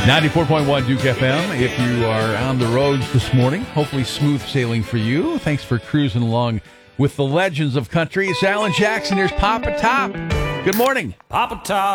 94.1 Duke FM. If you are on the roads this morning, hopefully smooth sailing for you. Thanks for cruising along with the legends of country. It's Alan Jackson. Here's Papa Top. Good morning. Papa Top.